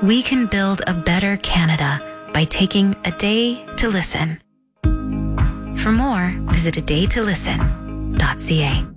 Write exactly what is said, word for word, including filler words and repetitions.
We can build a better Canada by taking a day to listen. For more, visit a day to listen dot c a.